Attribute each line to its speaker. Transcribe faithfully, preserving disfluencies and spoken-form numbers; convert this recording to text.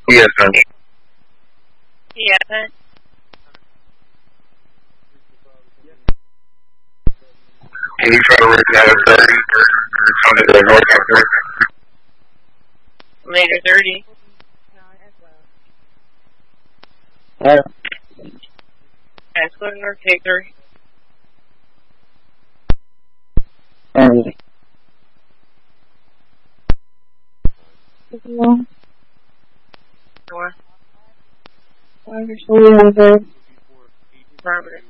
Speaker 1: Yes, sir.
Speaker 2: Yeah, then.
Speaker 1: Can you try to reach out at thirty? Under the north sector.
Speaker 2: Later thirty.
Speaker 1: Alright.
Speaker 2: Let's go to North Victor.
Speaker 1: Alright.
Speaker 2: What?
Speaker 3: Barbara.